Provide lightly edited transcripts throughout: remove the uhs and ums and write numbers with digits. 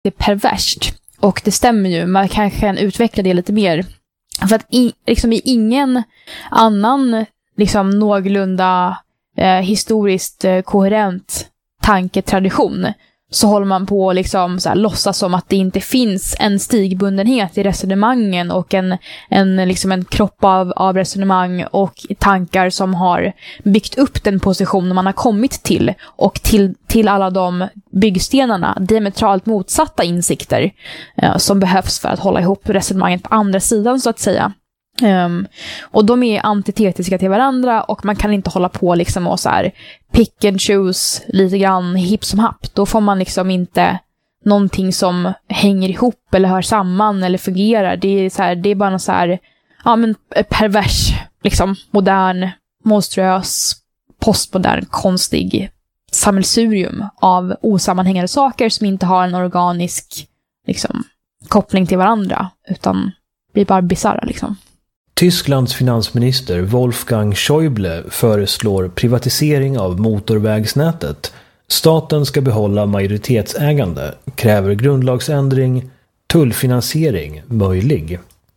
det är perverst. Och det stämmer ju, man kanske kan utveckla det lite mer. För att liksom i ingen annan liksom någorlunda historiskt koherent tanketradition så håller man på liksom så här, låtsas som att det inte finns en stigbundenhet i resonemangen och en kropp av resonemang och tankar som har byggt upp den position man har kommit till och till alla de byggstenarna, diametralt motsatta insikter som behövs för att hålla ihop resonemanget på andra sidan så att säga. Och de är antitetiska till varandra och man kan inte hålla på liksom och så här pick and choose lite grann hipp som happ. Då får man liksom inte någonting som hänger ihop eller hör samman eller fungerar. Det är så här, det är bara någon så här pervers liksom modern, monstruös, postmodern, konstig sammelsurium av osammanhängande saker som inte har en organisk liksom koppling till varandra utan blir bara bizarra liksom. Tysklands finansminister Wolfgang Schäuble föreslår privatisering av motorvägsnätet. Staten ska behålla majoritetsägande, kräver grundlagsändring, tullfinansiering möjlig.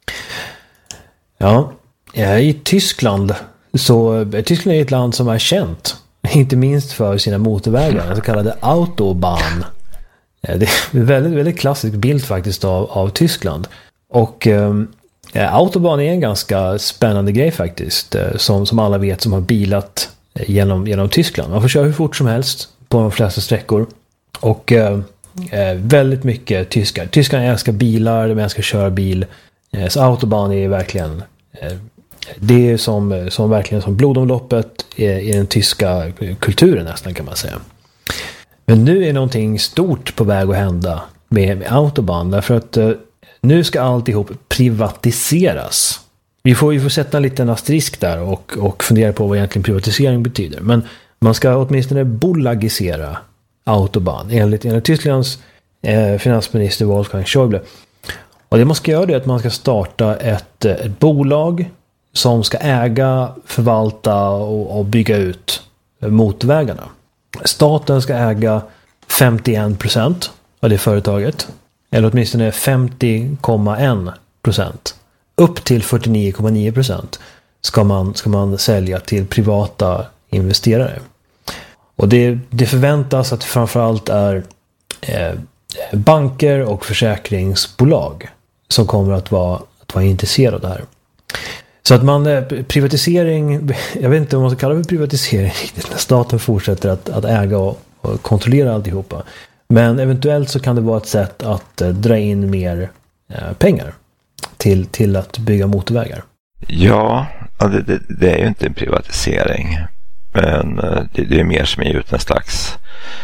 Ja, i Tyskland Tyskland är ett land som är känt, inte minst för sina motorvägar, den så kallade Autobahn. Det är en väldigt, väldigt klassisk bild faktiskt av Tyskland. Och Autobahn är en ganska spännande grej faktiskt, som alla vet som har bilat genom Tyskland. Man får köra hur fort som helst på de flesta sträckor. Och väldigt mycket tyskar. Tyskarna älskar bilar, de älskar köra bil. Så Autobahn är verkligen det är som verkligen som blodomloppet i den tyska kulturen nästan kan man säga. Men nu är någonting stort på väg att hända med Autobahn, därför att nu ska alltihop privatiseras. Vi får sätta en liten asterisk där och fundera på vad egentligen privatisering betyder. Men man ska åtminstone bolagisera Autobahn enligt Tysklands finansminister Wolfgang Schäuble. Och det man ska göra är att man ska starta ett bolag som ska äga, förvalta och bygga ut motorvägarna. Staten ska äga 51% av det företaget. Eller åtminstone 50,1%. Upp till 49,9% ska man sälja till privata investerare. Och det förväntas att det framförallt är banker och försäkringsbolag som kommer att vara intresserade av det här. Så att privatisering, jag vet inte om man ska kalla det för privatisering riktigt, när staten fortsätter att äga och kontrollera alltihopa. Men eventuellt så kan det vara ett sätt att dra in mer pengar till att bygga motorvägar. Ja, det är ju inte en privatisering. Men det är mer som är ut en slags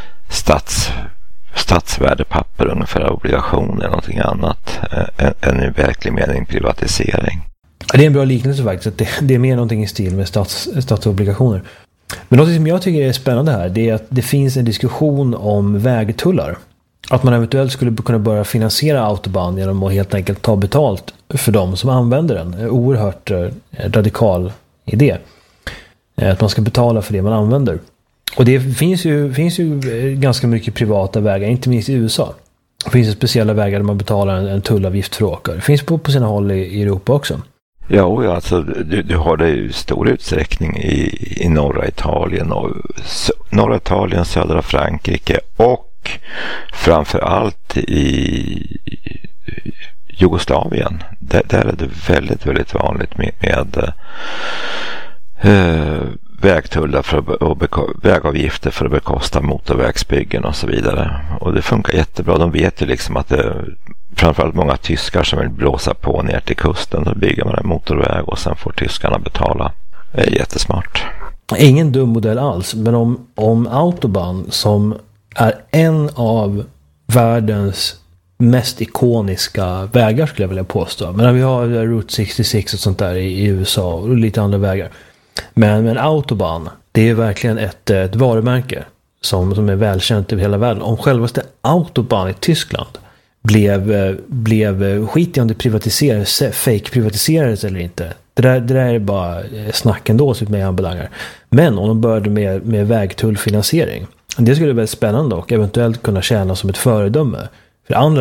statsvärdepapper, ungefär obligationer eller någonting annat än i verklig mening privatisering. Det är en bra liknelse faktiskt. Att det är mer någonting i stil med statsobligationer. Men något som jag tycker är spännande här, det är att det finns en diskussion om vägtullar. Att man eventuellt skulle kunna börja finansiera Autobahn genom att helt enkelt ta betalt för de som använder den. En oerhört radikal idé. Att man ska betala för det man använder. Och det finns ju ganska mycket privata vägar, inte minst i USA. Det finns speciella vägar där man betalar en tullavgift för åkare. Det finns på sina håll i Europa också. Ja, alltså du har det i stor utsträckning i norra Italien södra Frankrike och framförallt i Jugoslavien. Där är det väldigt, väldigt vanligt med vägtullar vägavgifter för att bekosta motorvägsbyggen och så vidare. Och det funkar jättebra. De vet ju liksom att framförallt många tyskar som vill blåsa på ner till kusten, då bygger man en motorväg och sen får tyskarna betala. Det är jättesmart. Ingen dum modell alls, men om Autobahn, som är en av världens mest ikoniska vägar skulle jag vilja påstå. Men vi har Route 66 och sånt där i USA och lite andra vägar. Men Autobahn, det är verkligen ett varumärke som är välkänt över hela världen. Om självaste Autobahn i Tyskland blev skit i om det fake-privatiserades eller inte. Det där är bara snack ändå så med anbelangar. Men om de började med vägtullfinansiering, det skulle vara väldigt spännande och eventuellt kunna tjäna som ett föredöme För andra